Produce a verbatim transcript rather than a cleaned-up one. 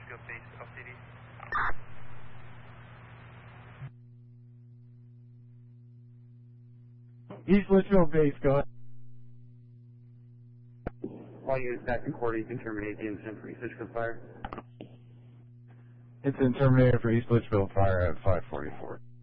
Go base L C D. East Litchfield base, go ahead. All units back to quarter, you can terminate the incident for East Litchfield fire. Incident terminated for East Litchfield fire at five forty-four.